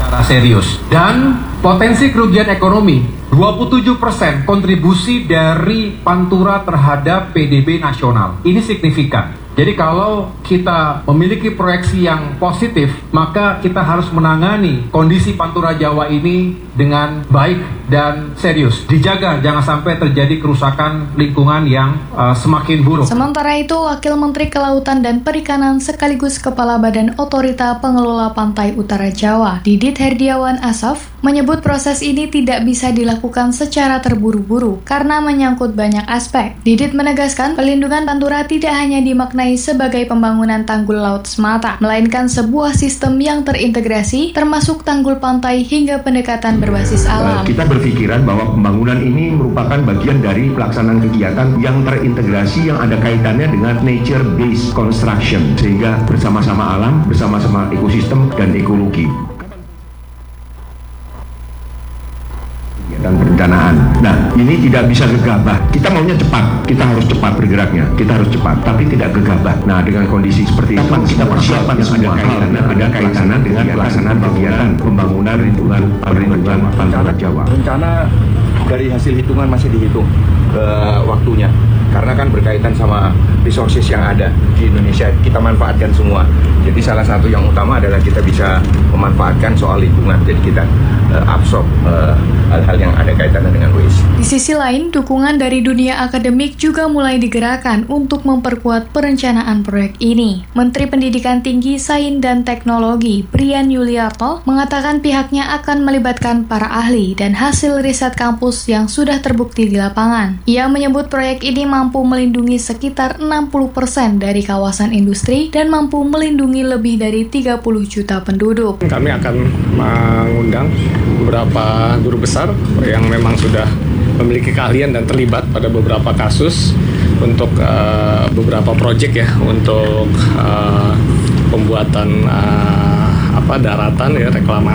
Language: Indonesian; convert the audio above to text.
secara serius. Dan potensi kerugian ekonomi 27% kontribusi dari Pantura terhadap PDB nasional. Ini signifikan. Jadi kalau kita memiliki proyeksi yang positif, maka kita harus menangani kondisi Pantura Jawa ini dengan baik dan serius. Dijaga jangan sampai terjadi kerusakan lingkungan yang semakin buruk. Sementara itu, Wakil Menteri Kelautan dan Perikanan sekaligus Kepala Badan Otorita Pengelola Pantai Utara Jawa, Didit Herdiawan Asaf, menyebut proses ini tidak bisa dilakukan secara terburu-buru karena menyangkut banyak aspek. Didit menegaskan pelindungan Pantura tidak hanya dimaknai sebagai pembangunan tanggul laut semata, melainkan sebuah sistem yang terintegrasi termasuk tanggul pantai hingga pendekatan berbasis alam. Kita berpikiran bahwa pembangunan ini merupakan bagian dari pelaksanaan kegiatan yang terintegrasi yang ada kaitannya dengan nature-based construction, sehingga bersama-sama alam, bersama-sama ekosistem dan ekologi. Dan perencanaan. Nah, ini tidak bisa gegabah. Kita maunya cepat, kita harus cepat bergeraknya, kita harus cepat, tapi tidak gegabah. Nah, dengan kondisi seperti itu, kita persiapan yang ada kaitannya dengan pelaksanaan kegiatan pembangunan perlindungan Pantura Jawa. Rencana dari hasil hitungan masih dihitung waktunya, karena kan berkaitan sama resources yang ada di Indonesia, kita manfaatkan semua. Jadi salah satu yang utama adalah kita bisa memanfaatkan soal lingkungan, jadi kita absorb hal-hal yang ada kaitannya dengan waste. Di sisi lain, dukungan dari dunia akademik juga mulai digerakkan untuk memperkuat perencanaan proyek ini. Menteri Pendidikan Tinggi, Sains dan Teknologi, Brian Yuliarto, mengatakan pihaknya akan melibatkan para ahli dan hasil riset kampus yang sudah terbukti di lapangan. Ia menyebut proyek ini mampu melindungi sekitar 60% dari kawasan industri dan mampu melindungi lebih dari 30 juta penduduk. Kami akan mengundang beberapa guru besar yang memang sudah memiliki keahlian dan terlibat pada beberapa kasus untuk beberapa proyek ya, untuk pembuatan daratan ya, reklamasi.